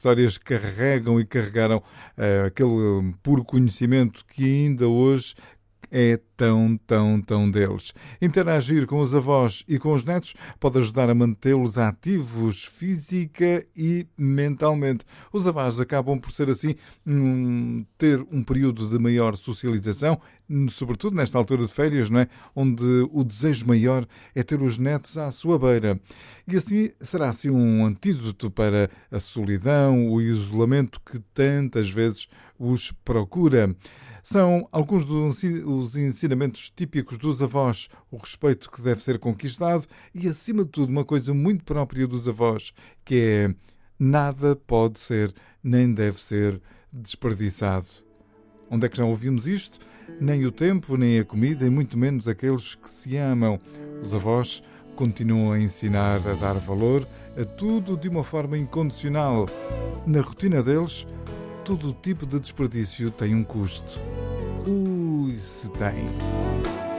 histórias carregam e carregaram aquele puro conhecimento que ainda hoje é tão deles. Interagir com os avós e com os netos pode ajudar a mantê-los ativos física e mentalmente. Os avós acabam por ser assim, ter um período de maior socialização, sobretudo nesta altura de férias, não é? Onde o desejo maior é ter os netos à sua beira. E assim será assim um antídoto para a solidão, o isolamento que tantas vezes os procura. São alguns dos ensinamentos típicos dos avós, o respeito que deve ser conquistado e, acima de tudo, uma coisa muito própria dos avós, que é nada pode ser nem deve ser desperdiçado. Onde é que já ouvimos isto? Nem o tempo, nem a comida, e muito menos aqueles que se amam. Os avós continuam a ensinar a dar valor a tudo de uma forma incondicional. Na rotina deles, todo tipo de desperdício tem um custo. Se tem.